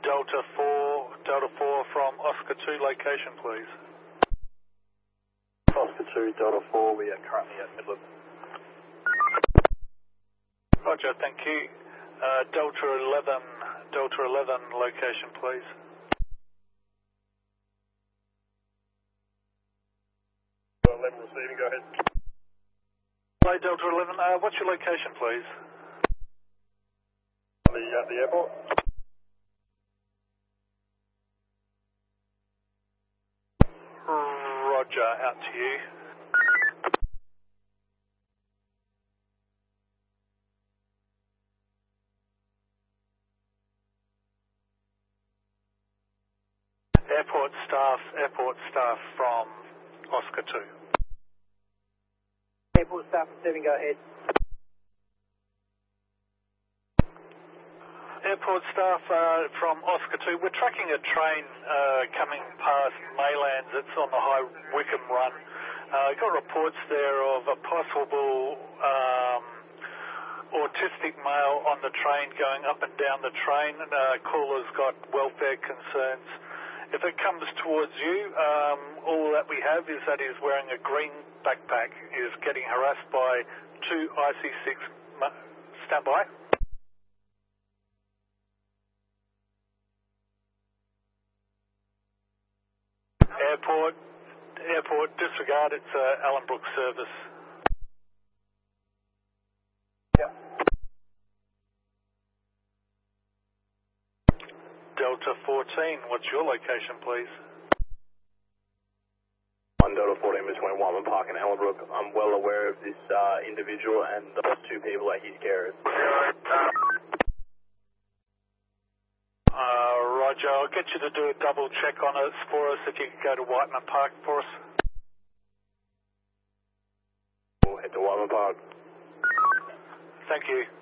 Delta 4 from Oscar 2 location, please. Oscar 2, Delta 4, we are currently at Midland. Roger, thank you. Delta 11 location, please. Delta 11 receiving, go ahead. Hello, Delta 11, what's your location, please? The airport. Roger, out to you. Airport staff from Oscar 2. Airport staff receiving, go ahead. Airport staff from Oscar 2. We're tracking a train coming past Maylands. It's on the High Wycombe run. Got reports there of a possible autistic male on the train going up and down the train. Caller's got welfare concerns. If it comes towards you, all that we have is that he's wearing a green backpack, is getting harassed by 2 IC6. Stand by. Airport, disregard, it's Allenbrook service. Yeah. Delta 14, what's your location, please? 1 Delta 14 between Wyman Park and Allenbrook. I'm well aware of this individual and those 2 people are his carers. Roger, I'll get you to do a double check on it for us if you can go to Whiteman Park for us. We'll head to Wyman Park. Thank you.